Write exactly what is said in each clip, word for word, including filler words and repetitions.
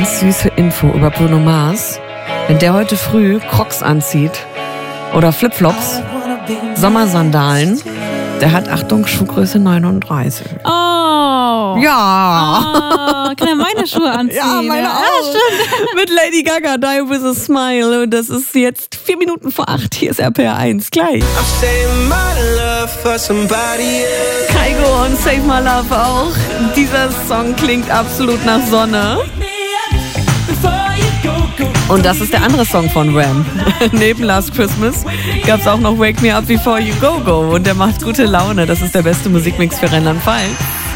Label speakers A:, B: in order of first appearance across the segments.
A: ganz süße Info über Bruno Mars. Wenn der heute früh Crocs anzieht oder Flipflops, Sommersandalen, der hat, Achtung, Schuhgröße neununddreißig.
B: Oh.
A: Ja.
B: Oh, kann er meine Schuhe anziehen?
A: Ja, meine auch. Ja, stimmt. Mit Lady Gaga, Die With a Smile. Und das ist jetzt vier Minuten vor acht. Hier ist R P R eins. Gleich. Kygo und Save My Love auch. Dieser Song klingt absolut nach Sonne. Und das ist der andere Song von Wham. Neben Last Christmas gab es auch noch Wake Me Up Before You Go Go. Und der macht gute Laune. Das ist der beste Musikmix für Rheinland-Pfalz.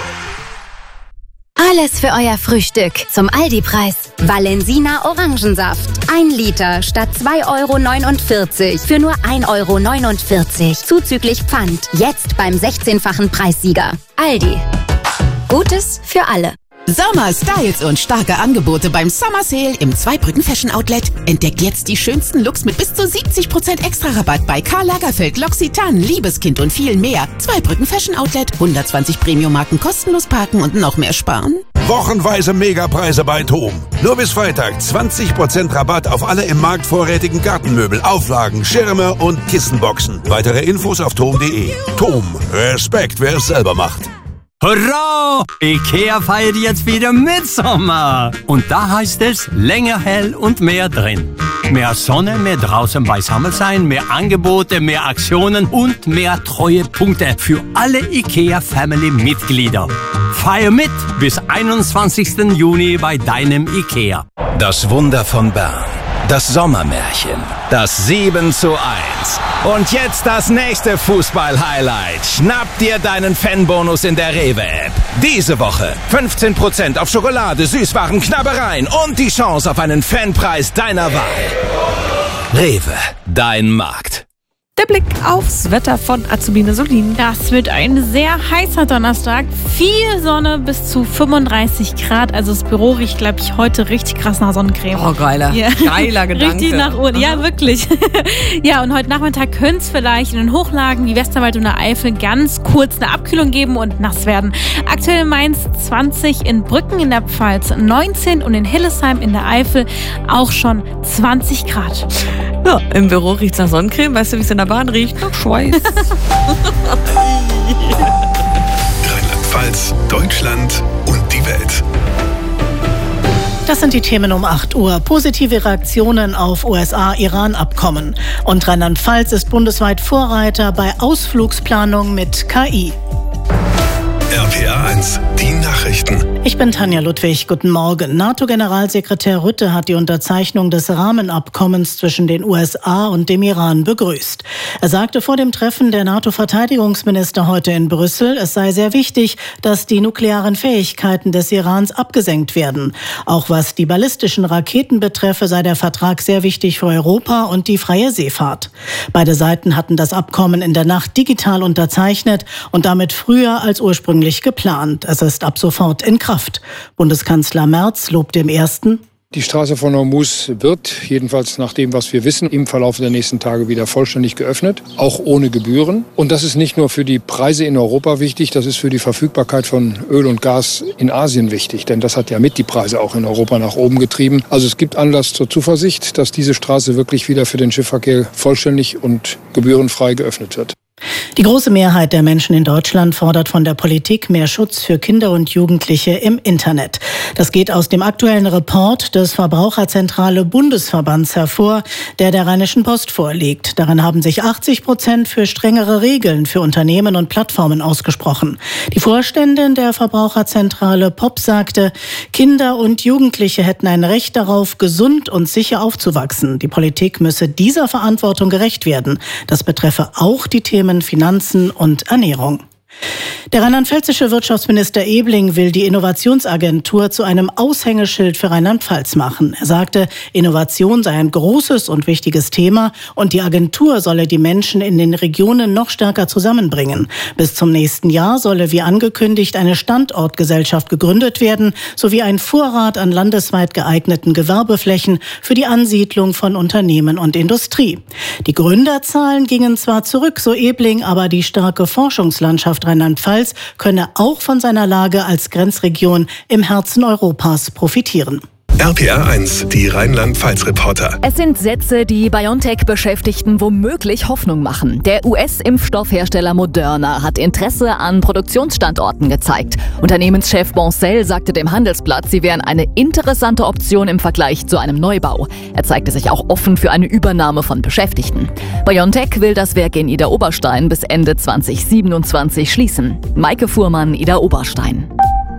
C: Alles für euer Frühstück zum Aldi-Preis. Valensina Orangensaft. Ein Liter statt zwei Euro neunundvierzig für nur ein Euro neunundvierzig. Zuzüglich Pfand. Jetzt beim sechzehnfachen Preissieger. Aldi. Gutes für alle.
D: Sommer, Styles und starke Angebote beim Summer Sale im Zweibrücken Fashion Outlet. Entdeckt jetzt die schönsten Looks mit bis zu siebzig Prozent Extra-Rabatt bei Karl Lagerfeld, L'Occitane, Liebeskind und viel mehr. Zweibrücken Fashion Outlet, hundertzwanzig Premium-Marken kostenlos parken und noch mehr sparen.
E: Wochenweise Megapreise bei TOM. Nur bis Freitag zwanzig Prozent Rabatt auf alle im Markt vorrätigen Gartenmöbel, Auflagen, Schirme und Kissenboxen. Weitere Infos auf tom punkt de. TOM. Respekt, wer es selber macht.
F: Hurra! IKEA feiert jetzt wieder Mitsommer. Und da heißt es länger hell und mehr drin. Mehr Sonne, mehr draußen beisammen sein, mehr Angebote, mehr Aktionen und mehr Treuepunkte für alle IKEA-Family-Mitglieder. Feier mit bis einundzwanzigsten Juni bei deinem IKEA.
G: Das Wunder von Bern. Das Sommermärchen. Das sieben zu eins. Und jetzt das nächste Fußball-Highlight. Schnapp dir deinen Fanbonus in der Rewe-App. Diese Woche fünfzehn Prozent auf Schokolade, Süßwaren, Knabbereien und die Chance auf einen Fanpreis deiner Wahl. Rewe, dein Markt.
A: Der Blick aufs Wetter von Azubine Solin.
B: Das wird ein sehr heißer Donnerstag. Viel Sonne bis zu fünfunddreißig Grad. Also das Büro riecht, glaube ich, heute richtig krass nach Sonnencreme.
A: Oh, geiler, ja. geiler Gedanke.
B: Richtig nach Uhr. Ja, wirklich. Ja, und heute Nachmittag könnte es vielleicht in den Hochlagen wie Westerwald und der Eifel ganz kurz eine Abkühlung geben und nass werden. Aktuell in Mainz zwanzig, in Brücken in der Pfalz neunzehn und in Hillesheim in der Eifel auch schon zwanzig Grad.
A: Ja, im Büro riecht es nach Sonnencreme. Weißt du, wie es in der Bahn riecht? Nach Schweiß.
H: Rheinland-Pfalz, Deutschland und die Welt.
I: Das sind die Themen um acht Uhr. Positive Reaktionen auf U S A-Iran-Abkommen. Und Rheinland-Pfalz ist bundesweit Vorreiter bei Ausflugsplanung mit K I.
H: R P R eins, die Nachrichten.
I: Ich bin Tanja Ludwig. Guten Morgen. NATO-Generalsekretär Rutte hat die Unterzeichnung des Rahmenabkommens zwischen den U S A und dem Iran begrüßt. Er sagte vor dem Treffen der NATO-Verteidigungsminister heute in Brüssel, es sei sehr wichtig, dass die nuklearen Fähigkeiten des Irans abgesenkt werden. Auch was die ballistischen Raketen betreffe, sei der Vertrag sehr wichtig für Europa und die freie Seefahrt. Beide Seiten hatten das Abkommen in der Nacht digital unterzeichnet und damit früher als ursprünglich geplant. Es ist ab sofort in Kraft. Bundeskanzler Merz lobt dem ersten.
J: Die Straße von Hormuz wird, jedenfalls nach dem, was wir wissen, im Verlauf der nächsten Tage wieder vollständig geöffnet, auch ohne Gebühren. Und das ist nicht nur für die Preise in Europa wichtig, das ist für die Verfügbarkeit von Öl und Gas in Asien wichtig. Denn das hat ja mit die Preise auch in Europa nach oben getrieben. Also es gibt Anlass zur Zuversicht, dass diese Straße wirklich wieder für den Schiffsverkehr vollständig und gebührenfrei geöffnet wird.
I: Die große Mehrheit der Menschen in Deutschland fordert von der Politik mehr Schutz für Kinder und Jugendliche im Internet. Das geht aus dem aktuellen Report des Verbraucherzentrale Bundesverbands hervor, der der Rheinischen Post vorliegt. Darin haben sich achtzig Prozent für strengere Regeln für Unternehmen und Plattformen ausgesprochen. Die Vorständin der Verbraucherzentrale P O P sagte, Kinder und Jugendliche hätten ein Recht darauf, gesund und sicher aufzuwachsen. Die Politik müsse dieser Verantwortung gerecht werden. Das betreffe auch die Themen Finanzen und Ernährung. Der rheinland-pfälzische Wirtschaftsminister Ebling will die Innovationsagentur zu einem Aushängeschild für Rheinland-Pfalz machen. Er sagte, Innovation sei ein großes und wichtiges Thema und die Agentur solle die Menschen in den Regionen noch stärker zusammenbringen. Bis zum nächsten Jahr solle, wie angekündigt, eine Standortgesellschaft gegründet werden, sowie ein Vorrat an landesweit geeigneten Gewerbeflächen für die Ansiedlung von Unternehmen und Industrie. Die Gründerzahlen gingen zwar zurück, so Ebling, aber die starke Forschungslandschaft Rheinland-Pfalz könne auch von seiner Lage als Grenzregion im Herzen Europas profitieren.
H: R P R eins, die Rheinland-Pfalz-Reporter.
K: Es sind Sätze, die BioNTech-Beschäftigten womöglich Hoffnung machen. Der U S-Impfstoffhersteller Moderna hat Interesse an Produktionsstandorten gezeigt. Unternehmenschef Boncel sagte dem Handelsblatt, sie wären eine interessante Option im Vergleich zu einem Neubau. Er zeigte sich auch offen für eine Übernahme von Beschäftigten. BioNTech will das Werk in Idar-Oberstein bis Ende zwanzig siebenundzwanzig schließen. Maike Fuhrmann, Idar-Oberstein.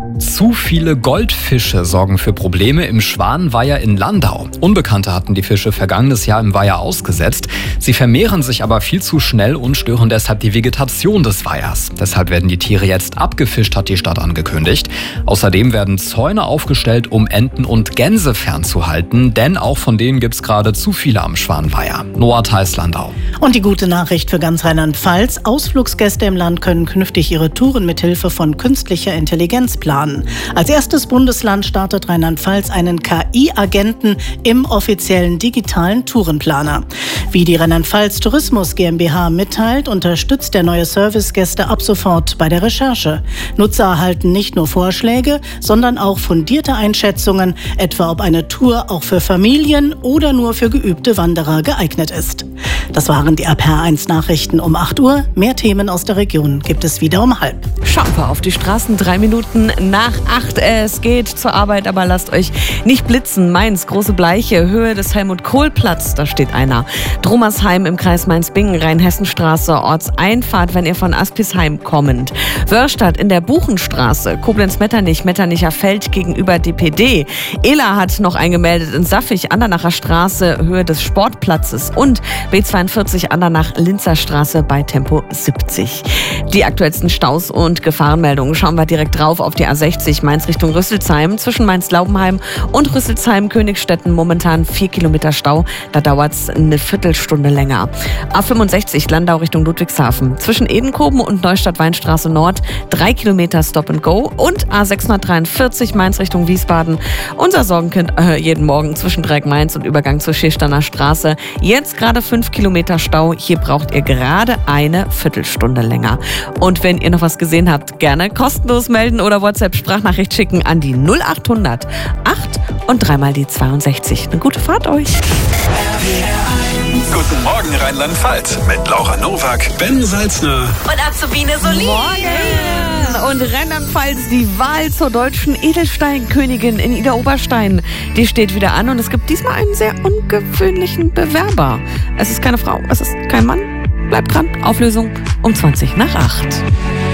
L: Zu viele Goldfische sorgen für Probleme im Schwanenweiher in Landau. Unbekannte hatten die Fische vergangenes Jahr im Weiher ausgesetzt. Sie vermehren sich aber viel zu schnell und stören deshalb die Vegetation des Weihers. Deshalb werden die Tiere jetzt abgefischt, hat die Stadt angekündigt. Außerdem werden Zäune aufgestellt, um Enten und Gänse fernzuhalten, denn auch von denen gibt's gerade zu viele am Schwanenweiher. Noah Theis, Landau.
I: Und die gute Nachricht für ganz Rheinland-Pfalz: Ausflugsgäste im Land können künftig ihre Touren mit Hilfe von künstlicher Intelligenz planen. Als erstes Bundesland startet Rheinland-Pfalz einen K I-Agenten im offiziellen digitalen Tourenplaner. Wie die Rheinland-Pfalz Tourismus GmbH mitteilt, unterstützt der neue Service Gäste ab sofort bei der Recherche. Nutzer erhalten nicht nur Vorschläge, sondern auch fundierte Einschätzungen, etwa ob eine Tour auch für Familien oder nur für geübte Wanderer geeignet ist. Das waren die R P R eins Nachrichten um acht Uhr. Mehr Themen aus der Region gibt es wieder um halb.
A: Schauen wir auf die Straßen. Drei Minuten nach acht. Es geht zur Arbeit, aber lasst euch nicht blitzen. Mainz, Große Bleiche, Höhe des Helmut-Kohl-Platz, da steht einer. Dromersheim im Kreis Mainz-Bingen, Rheinhessenstraße, Ortseinfahrt, wenn ihr von Aspisheim kommend. Wörstadt in der Buchenstraße, Koblenz-Metternich, Metternicher Feld gegenüber D P D. Ela hat noch eingemeldet in Saffig, Andernacher Straße, Höhe des Sportplatzes und B zweiundvierzig Andernach-Linzer Straße bei Tempo siebzig. Die aktuellsten Staus und Gefahrenmeldungen schauen wir direkt drauf auf die A sechzig Mainz Richtung Rüsselsheim. Zwischen Mainz-Laubenheim und Rüsselsheim-Königstetten momentan vier Kilometer Stau. Da dauert es eine Viertelstunde länger. A fünfundsechzig Landau Richtung Ludwigshafen. Zwischen Edenkoben und Neustadt-Weinstraße Nord drei Kilometer Stop and Go. Und A sechshundertdreiundvierzig Mainz Richtung Wiesbaden. Unser Sorgenkind äh, jeden Morgen zwischen Dreieck-Mainz und Übergang zur Schirsteiner Straße. Jetzt gerade fünf Kilometer Stau. Hier braucht ihr gerade eine Viertelstunde länger. Und wenn ihr noch was gesehen habt, gerne kostenlos melden oder WhatsApp-Sprachnachricht schicken an die null achthundert acht und dreimal die zweiundsechzig. Eine gute Fahrt euch.
H: Guten Morgen Rheinland-Pfalz mit Laura Nowak, Ben Salzner
B: und Azubine Solin.
A: Morgen. Und Rheinland-Pfalz, die Wahl zur deutschen Edelsteinkönigin in Idar-Oberstein, die steht wieder an und es gibt diesmal einen sehr ungewöhnlichen Bewerber. Es ist keine Frau, es ist kein Mann. Bleibt dran, Auflösung um zwanzig nach acht.